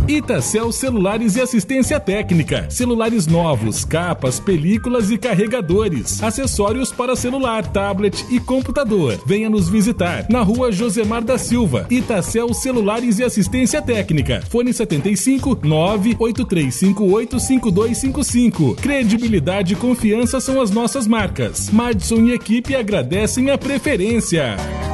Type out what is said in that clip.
Itacel Celulares e Assistência Técnica. Celulares novos, capas, películas e carregadores. Acessórios para celular, tablet e computador. Venha nos visitar na rua Josemar da Silva. Itacel Celulares e Assistência Técnica. Fone 75 983585255. Credibilidade e confiança são as nossas marcas. Madison e equipe agradecem a preferência.